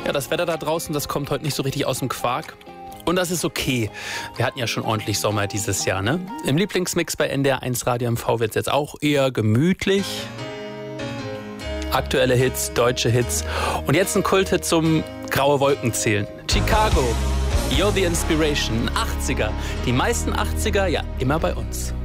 Ja, das Wetter da draußen, das kommt heute nicht so richtig aus dem Quark. Und das ist okay. Wir hatten ja schon ordentlich Sommer dieses Jahr, ne? Im Lieblingsmix bei NDR1 Radio MV wird es jetzt auch eher gemütlich. Aktuelle Hits, deutsche Hits. Und jetzt ein Kulthit zum graue Wolken zählen. Chicago, You're the Inspiration, 80er. Die meisten 80er, ja, immer bei uns.